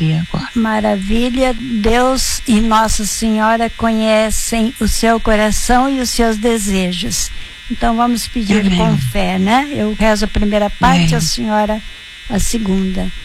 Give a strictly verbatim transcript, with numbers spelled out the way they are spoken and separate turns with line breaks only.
E agora?
Maravilha. Deus e Nossa Senhora conhecem o seu coração e os seus desejos. Então vamos pedir
Amém.
com fé, né? Eu rezo a primeira parte,
Amém.
a senhora a segunda.